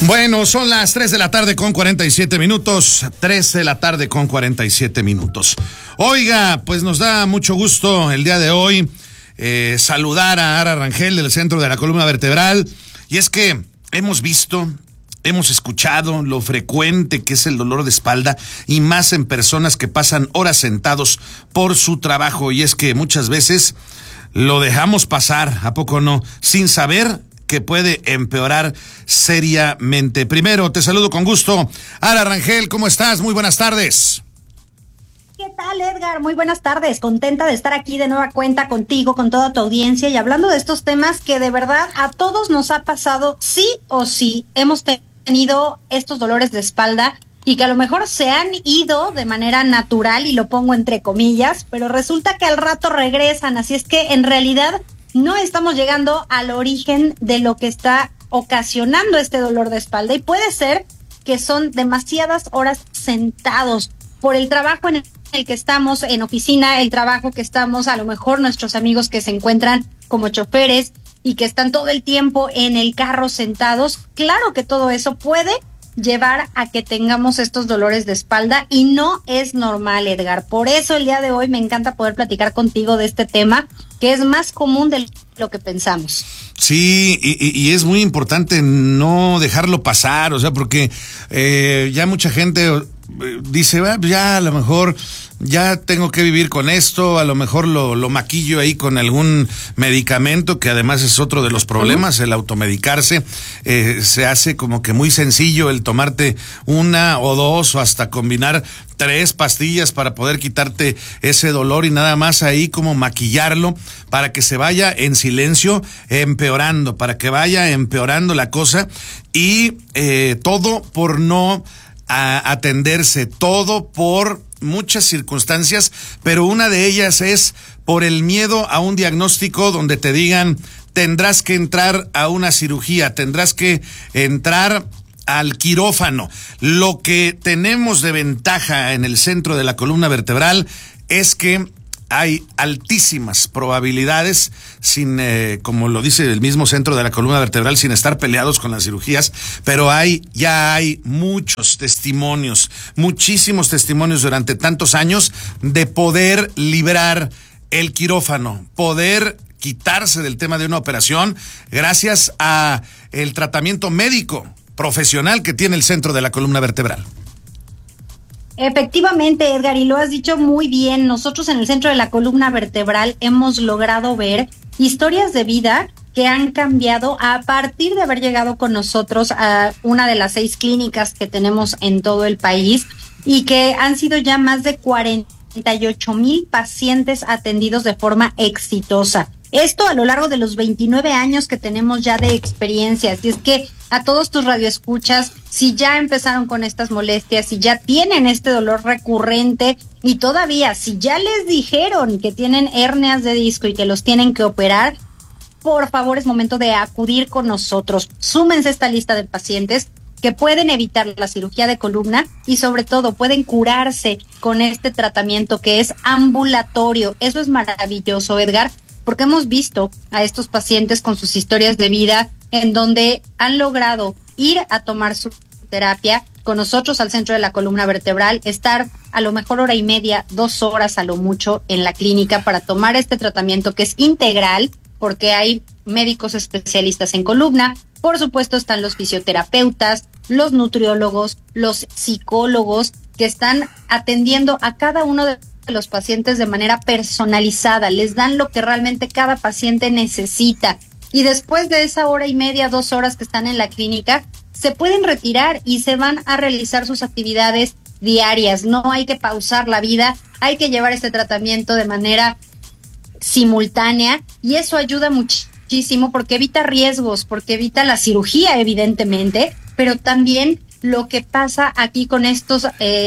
Bueno, son las 3 de la tarde con 47 minutos. 3 de la tarde con 47 minutos. Oiga, pues nos da mucho gusto el día de hoy saludar a Ara Rangel del Centro de la Columna Vertebral. Y es que hemos visto, hemos escuchado lo frecuente que es el dolor de espalda y más en personas que pasan horas sentados por su trabajo. Y es que muchas veces lo dejamos pasar, ¿a poco no? Sin saber que puede empeorar seriamente. Primero, te saludo con gusto. Ara Rangel, ¿cómo estás? Muy buenas tardes. ¿Qué tal, Edgar? Muy buenas tardes. Contenta de estar aquí de nueva cuenta contigo, con toda tu audiencia y hablando de estos temas que de verdad a todos nos ha pasado sí o sí. Hemos tenido estos dolores de espalda y que a lo mejor se han ido de manera natural, y lo pongo entre comillas, pero resulta que al rato regresan. Así es que en realidad no estamos llegando al origen de lo que está ocasionando este dolor de espalda, y puede ser que son demasiadas horas sentados por el trabajo en el que estamos, en oficina, el trabajo que estamos, a lo mejor nuestros amigos que se encuentran como choferes y que están todo el tiempo en el carro sentados. Claro que todo eso puede llevar a que tengamos estos dolores de espalda y no es normal, Edgar. Por eso el día de hoy me encanta poder platicar contigo de este tema, que es más común de lo que pensamos. Sí, y es muy importante no dejarlo pasar, o sea, porque ya mucha gente dice, ya a lo mejor ya tengo que vivir con esto, a lo mejor lo maquillo ahí con algún medicamento, que además es otro de los problemas, el automedicarse. Se hace como que muy sencillo el tomarte una o dos o hasta combinar 3 pastillas para poder quitarte ese dolor y nada más ahí como maquillarlo para que se vaya en silencio empeorando, para que vaya empeorando la cosa y todo por no atenderse, todo por muchas circunstancias, pero una de ellas es por el miedo a un diagnóstico donde te digan tendrás que entrar a una cirugía, tendrás que entrar al quirófano. Lo que tenemos de ventaja en el Centro de la Columna Vertebral es que hay altísimas probabilidades, como lo dice el mismo Centro de la Columna Vertebral, sin estar peleados con las cirugías, pero ya hay muchos testimonios, muchísimos testimonios durante tantos años de poder librar el quirófano, poder quitarse del tema de una operación gracias a el tratamiento médico profesional que tiene el Centro de la Columna Vertebral. Efectivamente, Edgar, y lo has dicho muy bien. Nosotros en el Centro de la Columna Vertebral hemos logrado ver historias de vida que han cambiado a partir de haber llegado con nosotros a una de las 6 clínicas que tenemos en todo el país, y que han sido ya más de 48,000 pacientes atendidos de forma exitosa. Esto a lo largo de los 29 años que tenemos ya de experiencia. Así es que a todos tus radioescuchas, si ya empezaron con estas molestias, si ya tienen este dolor recurrente y todavía si ya les dijeron que tienen hernias de disco y que los tienen que operar, por favor es momento de acudir con nosotros. Súmense a esta lista de pacientes que pueden evitar la cirugía de columna y sobre todo pueden curarse con este tratamiento que es ambulatorio. Eso es maravilloso, Edgar, porque hemos visto a estos pacientes con sus historias de vida en donde han logrado ir a tomar su terapia con nosotros al Centro de la Columna Vertebral, estar a lo mejor 1:30, 2 horas a lo mucho en la clínica para tomar este tratamiento que es integral, porque hay médicos especialistas en columna. Por supuesto están los fisioterapeutas, los nutriólogos, los psicólogos que están atendiendo a cada uno de los pacientes de manera personalizada, les dan lo que realmente cada paciente necesita. Y después de esa 1:30, 2 horas que están en la clínica, se pueden retirar y se van a realizar sus actividades diarias. No hay que pausar la vida, hay que llevar este tratamiento de manera simultánea, y eso ayuda muchísimo porque evita riesgos, porque evita la cirugía evidentemente, pero también lo que pasa aquí con estos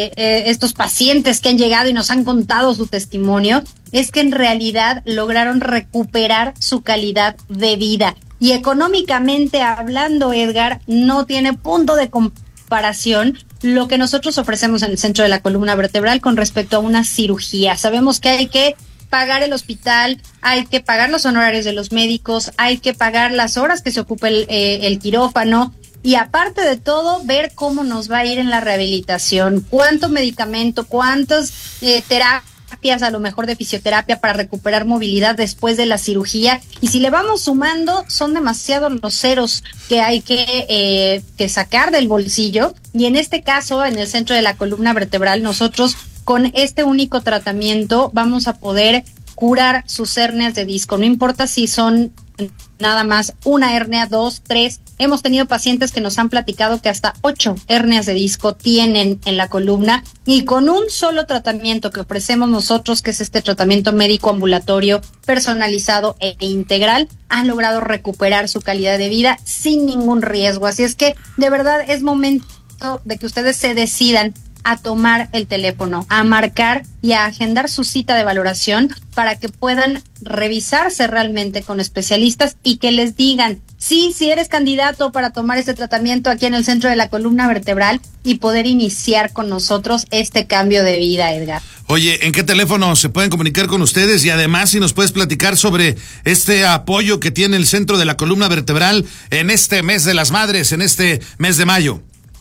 pacientes que han llegado y nos han contado su testimonio es que en realidad lograron recuperar su calidad de vida. Y económicamente hablando, Edgar, no tiene punto de comparación lo que nosotros ofrecemos en el Centro de la Columna Vertebral con respecto a una cirugía. Sabemos que hay que pagar el hospital, hay que pagar los honorarios de los médicos, hay que pagar las horas que se ocupa el quirófano, y aparte de todo, ver cómo nos va a ir en la rehabilitación, cuánto medicamento, cuántas terapias, a lo mejor de fisioterapia para recuperar movilidad después de la cirugía. Y si le vamos sumando, son demasiados los ceros que hay que sacar del bolsillo. Y en este caso, en el centro de la columna vertebral, nosotros con este único tratamiento vamos a poder curar sus hernias de disco. No importa si son nada más una hernia, 2, 3. Hemos tenido pacientes que nos han platicado que hasta 8 hernias de disco tienen en la columna, y con un solo tratamiento que ofrecemos nosotros, que es este tratamiento médico ambulatorio personalizado e integral, han logrado recuperar su calidad de vida sin ningún riesgo. Así es que de verdad es momento de que ustedes se decidan a tomar el teléfono, a marcar y a agendar su cita de valoración para que puedan revisarse realmente con especialistas y que les digan si eres candidato para tomar este tratamiento aquí en el centro de la columna vertebral y poder iniciar con nosotros este cambio de vida, Edgar. Oye, ¿en qué teléfono se pueden comunicar con ustedes? Y además, si nos puedes platicar sobre este apoyo que tiene el centro de la columna vertebral en este mes de las madres, en este mes de mayo.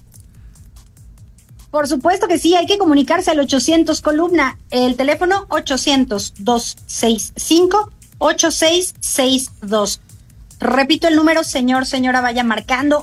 Por supuesto que sí, hay que comunicarse al 800 columna, el teléfono 800-265-8662. Repito el número, señora, vaya marcando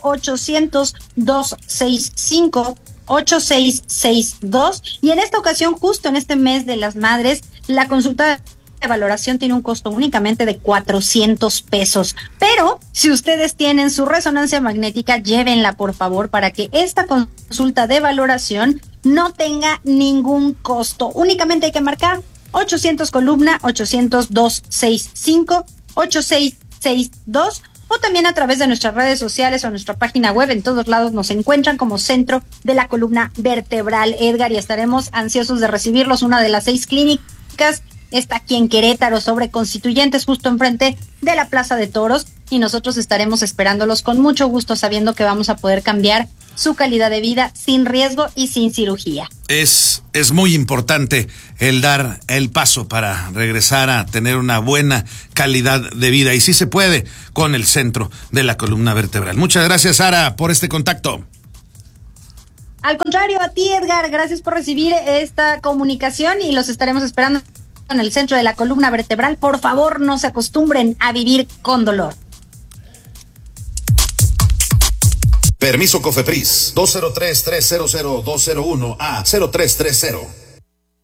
800-265-8662. Y en esta ocasión, justo en este mes de las madres, la consulta de valoración tiene un costo únicamente de 400 pesos. Pero si ustedes tienen su resonancia magnética, llévenla por favor para que esta consulta de valoración no tenga ningún costo. Únicamente hay que marcar 800 columna, 800-265-8662, o también a través de nuestras redes sociales o nuestra página web. En todos lados nos encuentran como Centro de la Columna Vertebral, Edgar, y estaremos ansiosos de recibirlos. Una de las 6 clínicas está aquí en Querétaro, sobre Constituyentes, justo enfrente de la Plaza de Toros, y nosotros estaremos esperándolos con mucho gusto, sabiendo que vamos a poder cambiar su calidad de vida sin riesgo y sin cirugía. Es muy importante el dar el paso para regresar a tener una buena calidad de vida, y sí se puede con el centro de la columna vertebral. Muchas gracias, Sara, por este contacto. Al contrario, a ti, Edgar, gracias por recibir esta comunicación, y los estaremos esperando en el centro de la columna vertebral. Por favor, no se acostumbren a vivir con dolor. Permiso COFEPRIS 203-300-201 a 0330.